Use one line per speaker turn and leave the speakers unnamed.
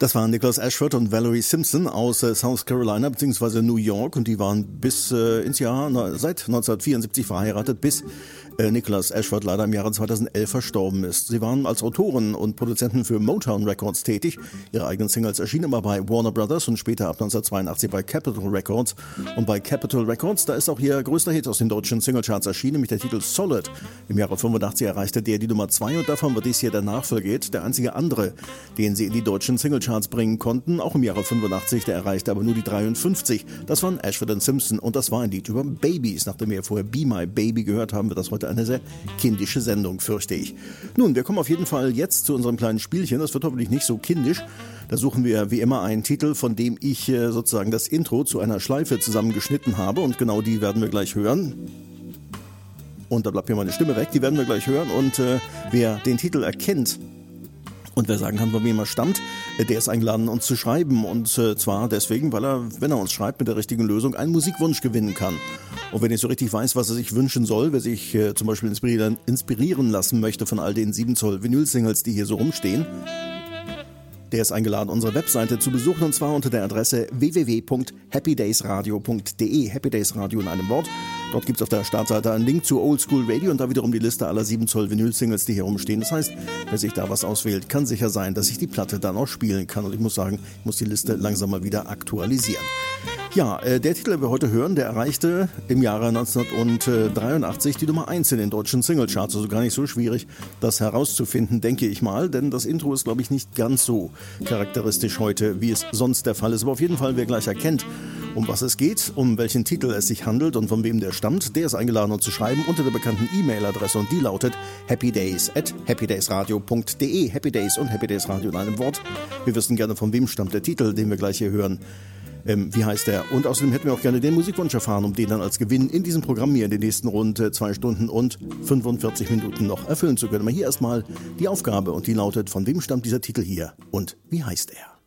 Das waren Nicholas Ashford und Valerie Simpson aus South Carolina bzw. New York und die waren bis ins Jahr, seit 1974 verheiratet, bis Nicholas Ashford leider im Jahre 2011 verstorben ist. Sie waren als Autoren und Produzenten für Motown Records tätig. Ihre eigenen Singles erschienen immer bei Warner Brothers und später ab 1982 bei Capitol Records. Und bei Capitol Records, da ist auch ihr größter Hit aus den deutschen Singlecharts erschienen, nämlich der Titel Solid. Im Jahre 85 erreichte der die Nummer 2 und davon wird dies hier der Nachfolger, der einzige andere, den sie in die deutschen Singlecharts bringen konnten. Auch im Jahre 85, der erreichte aber nur die 53. Das waren Ashford und Simpson und das war ein Lied über Babys. Nachdem wir vorher Be My Baby gehört haben, wird das heute eine sehr kindische Sendung, fürchte ich. Nun, wir kommen auf jeden Fall jetzt zu unserem kleinen Spielchen. Das wird hoffentlich nicht so kindisch. Da suchen wir wie immer einen Titel, von dem ich sozusagen das Intro zu einer Schleife zusammengeschnitten habe und genau die werden wir gleich hören. Und da bleibt mir meine Stimme weg, die werden wir gleich hören und wer den Titel erkennt, und wer sagen kann, von wem er stammt, der ist eingeladen, uns zu schreiben. Und zwar deswegen, weil er, wenn er uns schreibt, mit der richtigen Lösung einen Musikwunsch gewinnen kann. Und wenn ich so richtig weiß, was er sich wünschen soll, wer sich zum Beispiel inspirieren lassen möchte von all den 7 Zoll Vinyl-Singles, die hier so rumstehen, der ist eingeladen, unsere Webseite zu besuchen und zwar unter der Adresse www.happydaysradio.de. Happy Days Radio in einem Wort. Dort gibt es auf der Startseite einen Link zu Old School Radio und da wiederum die Liste aller 7 Zoll Vinyl-Singles, die hier rumstehen. Das heißt, wer sich da was auswählt, kann sicher sein, dass ich die Platte dann auch spielen kann. Und ich muss sagen, ich muss die Liste langsam mal wieder aktualisieren. Ja, der Titel, den wir heute hören, der erreichte im Jahre 1983 die Nummer 1 in den deutschen Singlecharts. Also gar nicht so schwierig, das herauszufinden, denke ich mal. Denn das Intro ist, glaube ich, nicht ganz so charakteristisch heute, wie es sonst der Fall ist. Aber auf jeden Fall, wer gleich erkennt, um was es geht, um welchen Titel es sich handelt und von wem der stammt, der ist eingeladen, uns zu schreiben unter der bekannten E-Mail-Adresse und die lautet happydays@happydaysradio.de. Happy Days und Happy Days Radio in einem Wort. Wir wissen gerne, von wem stammt der Titel, den wir gleich hier hören. Wie heißt der? Und außerdem hätten wir auch gerne den Musikwunsch erfahren, um den dann als Gewinn in diesem Programm hier in den nächsten rund 2 Stunden und 45 Minuten noch erfüllen zu können. Aber hier erstmal die Aufgabe und die lautet, von wem stammt dieser Titel hier und wie heißt er?